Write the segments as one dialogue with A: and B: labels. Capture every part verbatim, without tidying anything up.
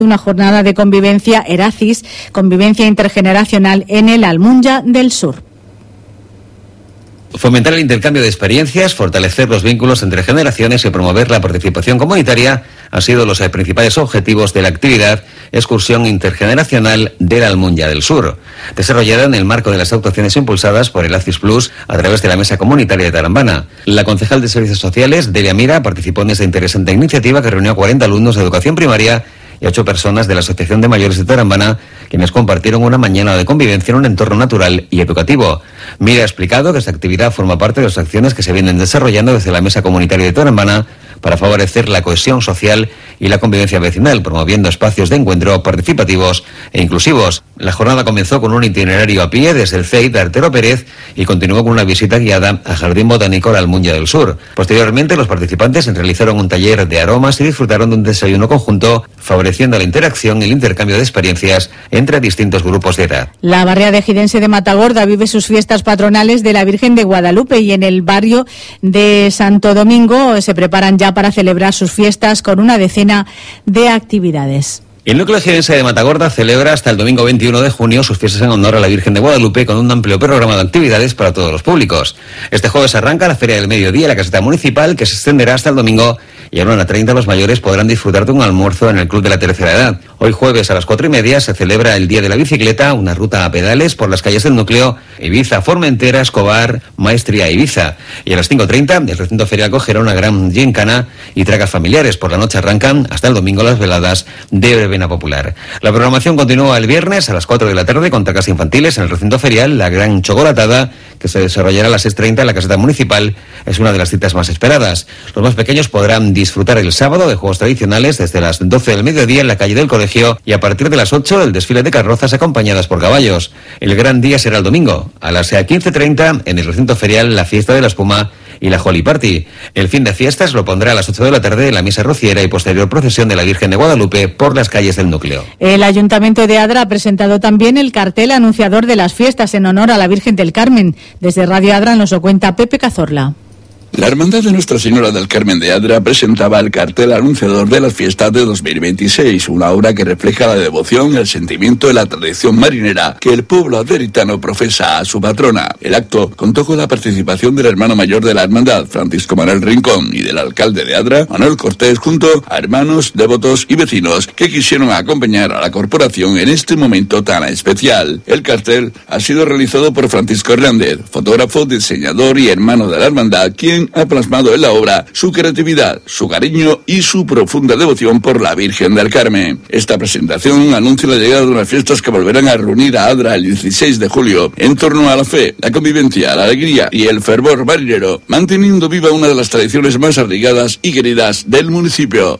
A: Una jornada de convivencia Eracis, convivencia intergeneracional en el Almunya del Sur.
B: Fomentar el intercambio de experiencias, fortalecer los vínculos entre generaciones y promover la participación comunitaria han sido los principales objetivos de la actividad Excursión Intergeneracional del Almunya del Sur, desarrollada en el marco de las actuaciones impulsadas por el ACIS Plus a través de la Mesa Comunitaria de Tarambana. La concejal de Servicios Sociales, Delia Mira, participó en esta interesante iniciativa que reunió a cuarenta alumnos de educación primaria y ocho personas de la Asociación de Mayores de Tarambana, quienes compartieron una mañana de convivencia en un entorno natural y educativo. Mira ha explicado que esta actividad forma parte de las acciones que se vienen desarrollando desde la Mesa Comunitaria de Tarambana para favorecer la cohesión social y la convivencia vecinal, promoviendo espacios de encuentro participativos e inclusivos. La jornada comenzó con un itinerario a pie desde el C E I de Artero Pérez y continuó con una visita guiada al Jardín Botánico de Almunya del Sur. Posteriormente, los participantes realizaron un taller de aromas y disfrutaron de un desayuno conjunto, favoreciendo la interacción y el intercambio de experiencias entre distintos grupos de edad.
A: La barriada ejidense de Matagorda vive sus fiestas patronales de la Virgen de Guadalupe y en el barrio de Santo Domingo se preparan ya para celebrar sus fiestas con una decena de actividades.
B: El núcleo ejidense de Matagorda celebra hasta el domingo veintiuno de junio sus fiestas en honor a la Virgen de Guadalupe con un amplio programa de actividades para todos los públicos. Este jueves arranca la Feria del Mediodía en la caseta municipal, que se extenderá hasta el domingo, y a la una treinta los mayores podrán disfrutar de un almuerzo en el Club de la Tercera Edad. Hoy jueves a las cuatro y media se celebra el Día de la Bicicleta, una ruta a pedales por las calles del núcleo Ibiza, Formentera, Escobar, Maestría e Ibiza. Y a las cinco treinta el recinto ferial acogerá una gran gincana y tragas familiares. Por la noche arrancan hasta el domingo las veladas de verbena popular. La programación continúa el viernes a las cuatro de la tarde con tragas infantiles en el recinto ferial. La gran chocolatada, que se desarrollará a las seis treinta en la caseta municipal, es una de las citas más esperadas. Los más pequeños podrán disfrutar el sábado de juegos tradicionales desde las doce del mediodía en la calle del colegio y a partir de las ocho el desfile de carrozas acompañadas por caballos. El gran día será el domingo, a las quince treinta en el recinto ferial, la fiesta de la espuma y la Holy Party. El fin de fiestas lo pondrá a las ocho de la tarde en la misa rociera y posterior procesión de la Virgen de Guadalupe por las calles del núcleo.
A: El Ayuntamiento de Adra ha presentado también el cartel anunciador de las fiestas en honor a la Virgen del Carmen. Desde Radio Adra nos lo cuenta Pepe Cazorla.
C: La Hermandad de Nuestra Señora del Carmen de Adra presentaba el cartel anunciador de las fiestas de dos mil veintiséis, una obra que refleja la devoción, el sentimiento y la tradición marinera que el pueblo adveritano profesa a su patrona. El acto contó con la participación del hermano mayor de la Hermandad, Francisco Manuel Rincón, y del alcalde de Adra, Manuel Cortés, junto a hermanos, devotos y vecinos que quisieron acompañar a la corporación en este momento tan especial. El cartel ha sido realizado por Francisco Hernández, fotógrafo, diseñador y hermano de la Hermandad, quien ha plasmado en la obra su creatividad, su cariño y su profunda devoción por la Virgen del Carmen. Esta presentación anuncia la llegada de unas fiestas que volverán a reunir a Adra el dieciséis de julio en torno a la fe, la convivencia, la alegría y el fervor marinero, manteniendo viva una de las tradiciones más arraigadas y queridas del municipio.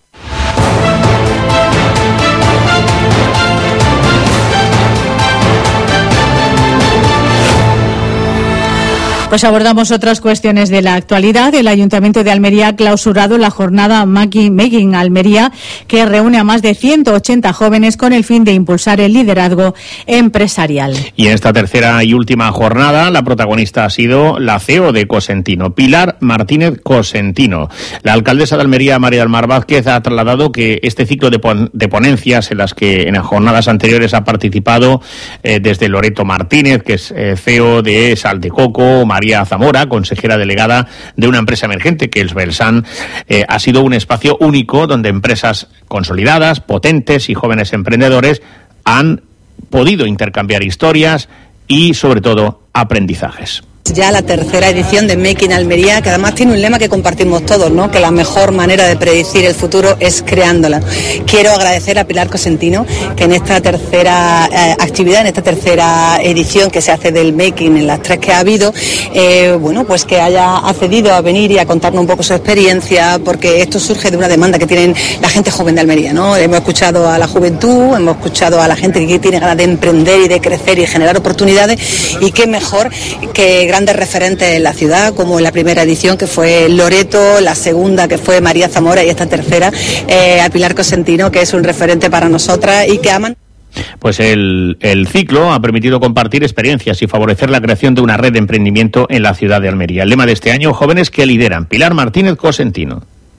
A: Pues abordamos otras cuestiones de la actualidad. El Ayuntamiento de Almería ha clausurado la jornada Making Almería, que reúne a más de ciento ochenta jóvenes con el fin de impulsar el liderazgo empresarial.
D: Y en esta tercera y última jornada, la protagonista ha sido la C E O de Cosentino, Pilar Martínez Cosentino. La alcaldesa de Almería, María del Mar Vázquez, ha trasladado que este ciclo de, pon- de ponencias en las que en las jornadas anteriores ha participado eh, desde Loreto Martínez, que es eh, C E O de Sal de Coco, María Zamora, consejera delegada de una empresa emergente que es Belsan, eh, ha sido un espacio único donde empresas consolidadas, potentes y jóvenes emprendedores han podido intercambiar historias y, sobre todo, aprendizajes.
E: Ya la tercera edición de Making Almería, que además tiene un lema que compartimos todos, ¿no? Que la mejor manera de predecir el futuro es creándola. Quiero agradecer a Pilar Cosentino que en esta tercera eh, actividad, en esta tercera edición que se hace del Making, en las tres que ha habido, eh, bueno, pues que haya accedido a venir y a contarnos un poco su experiencia, porque esto surge de una demanda que tienen la gente joven de Almería, ¿no? Hemos escuchado a la juventud, hemos escuchado a la gente que tiene ganas de emprender y de crecer y generar oportunidades, y qué mejor que grandes referentes en la ciudad, como en la primera edición que fue Loreto, la segunda que fue María Zamora y esta tercera eh, a Pilar Cosentino, que es un referente para nosotras y que aman.
D: Pues el, el ciclo ha permitido compartir experiencias y favorecer la creación de una red de emprendimiento en la ciudad de Almería. El lema de este año, jóvenes que lideran. Pilar Martínez Cosentino.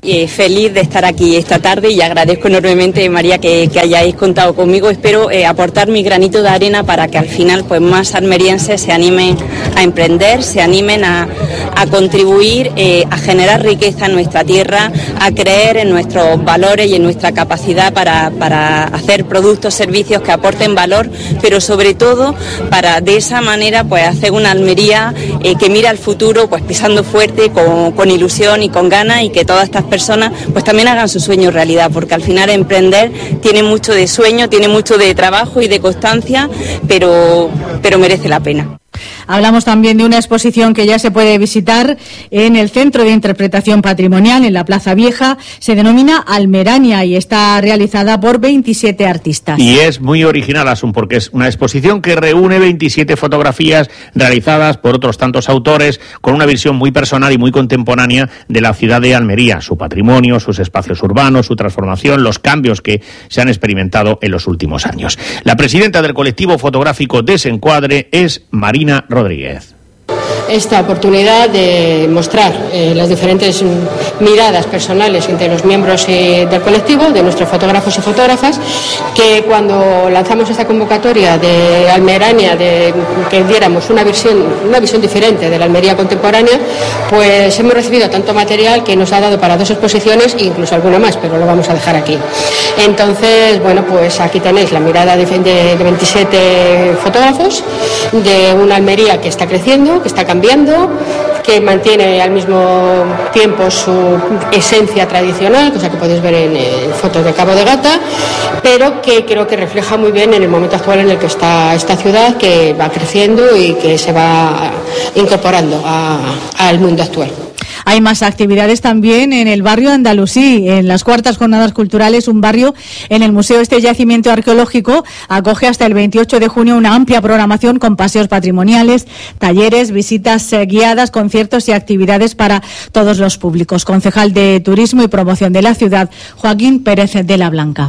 F: Eh, feliz de estar aquí esta tarde y agradezco enormemente, María, que, que hayáis contado conmigo. Espero eh, aportar mi granito de arena para que al final pues más almerienses se animen a emprender, se animen a, a contribuir, eh, a generar riqueza en nuestra tierra, a creer en nuestros valores y en nuestra capacidad para, para hacer productos, servicios que aporten valor, pero sobre todo para de esa manera pues hacer una Almería eh, que mira al futuro pues pisando fuerte, con, con ilusión y con ganas, y que todas estas personas pues también hagan su sueño realidad, porque al final emprender tiene mucho de sueño, tiene mucho de trabajo y de constancia, pero, pero merece la pena.
A: Hablamos también de una exposición que ya se puede visitar en el Centro de Interpretación Patrimonial, en la Plaza Vieja. Se denomina Almerania y está realizada por veintisiete artistas.
D: Y es muy original, Asun, porque es una exposición que reúne veintisiete fotografías realizadas por otros tantos autores, con una visión muy personal y muy contemporánea de la ciudad de Almería, su patrimonio, sus espacios urbanos, su transformación, los cambios que se han experimentado en los últimos años. La presidenta del colectivo fotográfico Desencuadre es Marina Rodríguez.
G: Esta oportunidad de mostrar eh, las diferentes miradas personales entre los miembros eh, del colectivo, de nuestros fotógrafos y fotógrafas, que cuando lanzamos esta convocatoria de Almerania, de que diéramos una visión, una visión diferente de la Almería contemporánea, pues hemos recibido tanto material que nos ha dado para dos exposiciones e incluso alguna más, pero lo vamos a dejar aquí. Entonces, bueno, pues aquí tenéis la mirada de, de, de veintisiete fotógrafos de una Almería que está creciendo, que está cambiando, que mantiene al mismo tiempo su esencia tradicional, cosa que podéis ver en, en fotos de Cabo de Gata, pero que creo que refleja muy bien en el momento actual en el que está esta ciudad, que va creciendo y que se va incorporando a, al mundo actual.
A: Hay más actividades también en el barrio andalusí. En las cuartas jornadas culturales, un barrio en el Museo Este Yacimiento Arqueológico acoge hasta el veintiocho de junio una amplia programación con paseos patrimoniales, talleres, visitas guiadas, conciertos y actividades para todos los públicos. Concejal de Turismo y Promoción de la ciudad, Joaquín Pérez de la Blanca.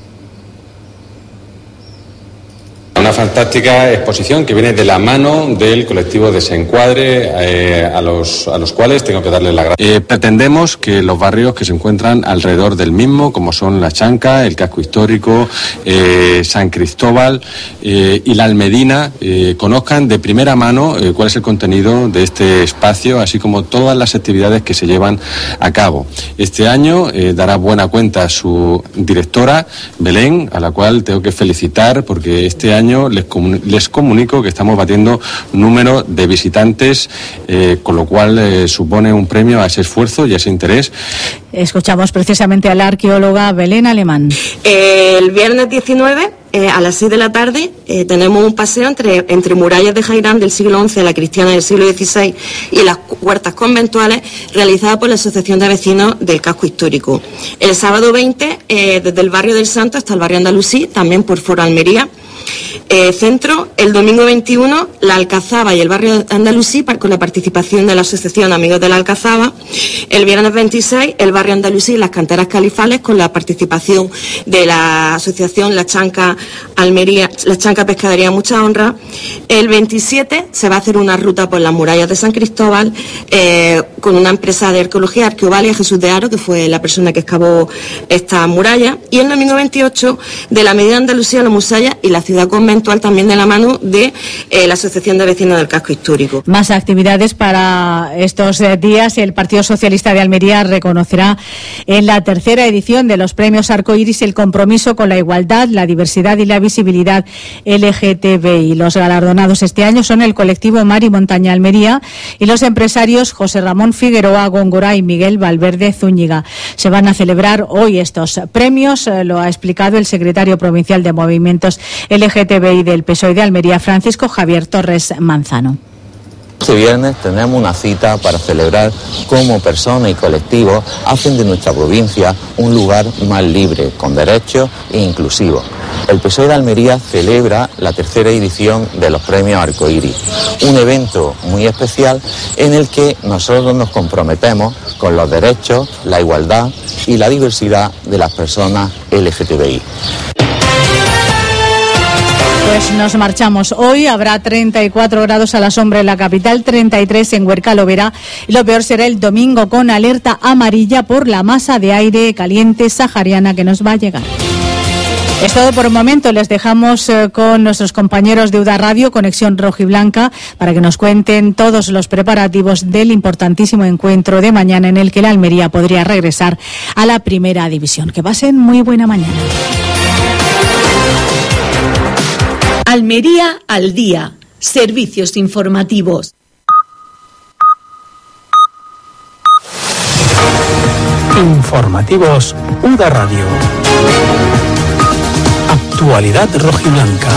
H: Una fantástica exposición que viene de la mano del colectivo Desencuadre, eh, a, los, a los cuales tengo que darles las gracias. Eh, pretendemos que los barrios que se encuentran alrededor del mismo, como son La Chanca, el Casco Histórico, eh, San Cristóbal eh, y la Almedina, eh, conozcan de primera mano eh, cuál es el contenido de este espacio, así como todas las actividades que se llevan a cabo. Este año eh, dará buena cuenta su directora, Belén, a la cual tengo que felicitar porque este año Les, comun- les comunico que estamos batiendo número de visitantes, eh, con lo cual eh, supone un premio a ese esfuerzo y a ese interés.
A: Escuchamos precisamente a la arqueóloga Belén Alemán.
I: Eh, el viernes diecinueve, eh, a las seis de la tarde, eh, tenemos un paseo entre, entre murallas de Jairán del siglo once, la cristiana del siglo dieciséis y las huertas conventuales, realizada por la Asociación de Vecinos del Casco Histórico. El sábado veinte, eh, desde el barrio del Santo hasta el barrio Andalusí, también por Foro Almería. Eh, centro, el domingo veintiuno, la Alcazaba y el barrio Andalusí, con la participación de la Asociación Amigos de la Alcazaba. El viernes veintiséis, el barrio Andalusí y las canteras califales, con la participación de la Asociación La Chanca Almería, La Chanca Pescadería Mucha Honra. El veintisiete se va a hacer una ruta por las murallas de San Cristóbal, eh, con una empresa de arqueología, Arqueovalia, Jesús de Aro, que fue la persona que excavó esta muralla. Y el domingo veintiocho, de la Medina Andalucía, la Musaya y la ciudad conventual, también de la mano de eh, la Asociación de Vecinos del Casco Histórico.
A: Más actividades para estos eh, días. El Partido Socialista de Almería reconocerá en la tercera edición de los premios Arcoiris el compromiso con la igualdad, la diversidad y la visibilidad L G T B I. Los galardonados este año son el colectivo Mar y Montaña Almería y los empresarios José Ramón Figueroa Góngora y Miguel Valverde Zúñiga. Se van a celebrar hoy estos premios, eh, lo ha explicado el secretario provincial de Movimientos L G T B I del P S O E de Almería, Francisco Javier Torres Manzano.
J: Este viernes tenemos una cita para celebrar cómo personas y colectivos hacen de nuestra provincia un lugar más libre, con derechos e inclusivo. El P S O E de Almería celebra la tercera edición de los premios Arcoiris, un evento muy especial en el que nosotros nos comprometemos con los derechos, la igualdad y la diversidad de las personas L G T B I.
A: Pues nos marchamos. Hoy habrá treinta y cuatro grados a la sombra en la capital, treinta y tres en Huerca Lovera, y lo peor será el domingo con alerta amarilla por la masa de aire caliente sahariana que nos va a llegar. Es todo por un momento. Les dejamos eh, con nuestros compañeros de UDA Radio, Conexión Rojiblanca, para que nos cuenten todos los preparativos del importantísimo encuentro de mañana en el que la Almería podría regresar a la primera división. Que pasen muy buena mañana.
K: Almería al día. Servicios informativos.
L: Informativos UDA Radio. Actualidad rojiblanca.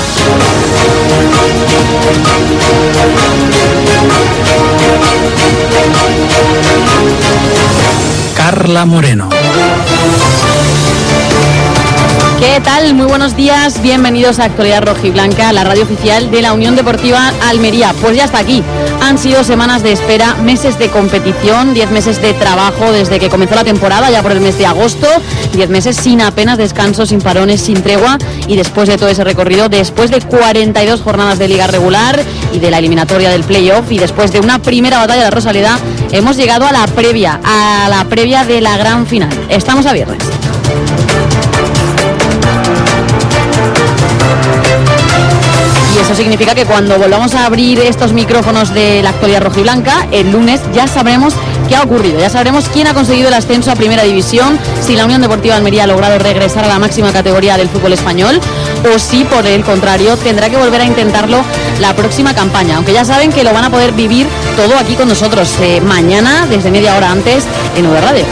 L: Carla Moreno.
M: ¿Qué tal? Muy buenos días, bienvenidos a Actualidad Rojiblanca, la radio oficial de la Unión Deportiva Almería. Pues ya está aquí. Han sido semanas de espera, meses de competición, diez meses de trabajo desde que comenzó la temporada, ya por el mes de agosto, diez meses sin apenas descanso, sin parones, sin tregua, y después de todo ese recorrido, después de cuarenta y dos jornadas de liga regular y de la eliminatoria del playoff, y después de una primera batalla de Rosaleda, hemos llegado a la previa, a la previa de la gran final. Estamos a viernes. Y eso significa que cuando volvamos a abrir estos micrófonos de la actualidad rojiblanca, el lunes ya sabremos qué ha ocurrido, ya sabremos quién ha conseguido el ascenso a Primera División, si la Unión Deportiva Almería ha logrado regresar a la máxima categoría del fútbol español, o si por el contrario tendrá que volver a intentarlo la próxima campaña, aunque ya saben que lo van a poder vivir todo aquí con nosotros, eh, mañana desde media hora antes en UDA Radio.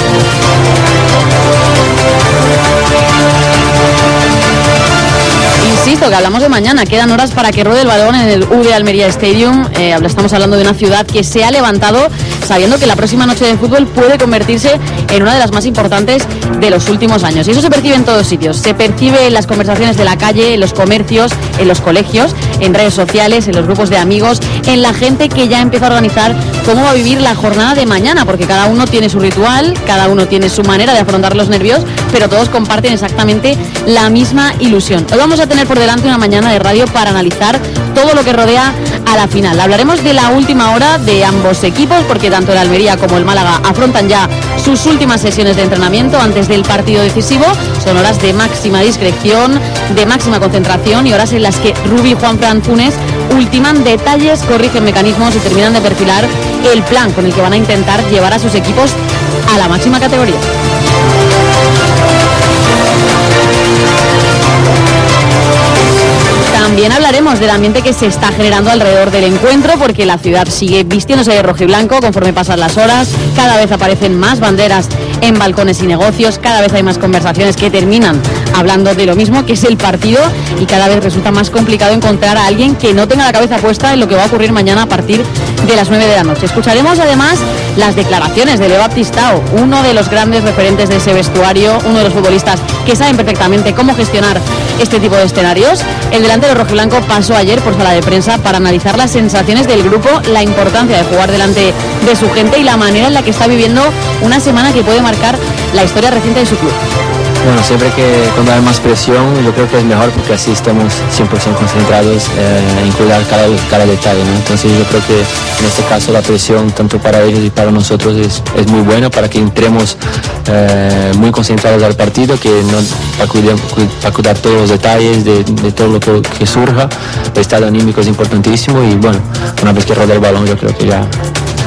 M: Insisto que hablamos de mañana, quedan horas para que ruede el balón en el U D Almería Stadium. Eh, estamos hablando de una ciudad que se ha levantado sabiendo que la próxima noche de fútbol puede convertirse en una de las más importantes de los últimos años. Y eso se percibe en todos sitios. Se percibe en las conversaciones de la calle, en los comercios, en los colegios, en redes sociales, en los grupos de amigos, en la gente que ya empieza a organizar cómo va a vivir la jornada de mañana, porque cada uno tiene su ritual, cada uno tiene su manera de afrontar los nervios, pero todos comparten exactamente la misma ilusión. Hoy vamos a tener por delante una mañana de radio para analizar todo lo que rodea a la final. Hablaremos de la última hora de ambos equipos, porque tanto el Almería como el Málaga afrontan ya sus últimas sesiones de entrenamiento antes del partido decisivo. Son horas de máxima discreción, de máxima concentración y horas en las que Rubi y Juanfran Funes ultiman detalles, corrigen mecanismos y terminan de perfilar el plan con el que van a intentar llevar a sus equipos a la máxima categoría. También hablaremos del ambiente que se está generando alrededor del encuentro, porque la ciudad sigue vistiéndose de rojiblanco conforme pasan las horas, cada vez aparecen más banderas en balcones y negocios, cada vez hay más conversaciones que terminan hablando de lo mismo, que es el partido, y cada vez resulta más complicado encontrar a alguien que no tenga la cabeza puesta en lo que va a ocurrir mañana a partir de las nueve de la noche. Escucharemos además las declaraciones de Leo Baptistao, uno de los grandes referentes de ese vestuario, uno de los futbolistas que saben perfectamente cómo gestionar este tipo de escenarios. El delantero rojiblanco pasó ayer por sala de prensa para analizar las sensaciones del grupo, la importancia de jugar delante de su gente y la manera en la que está viviendo una semana que puede marcar la historia reciente de su club.
N: Bueno, siempre que cuando hay más presión, yo creo que es mejor porque así estamos cien por ciento concentrados eh, en cuidar cada, cada detalle, ¿no? Entonces yo creo que en este caso la presión tanto para ellos y para nosotros es, es muy buena para que entremos eh, muy concentrados al partido, que no, para, cuidar, para cuidar todos los detalles de, de todo lo que, que surja. El estado anímico es importantísimo y bueno, una vez que roda el balón yo creo que ya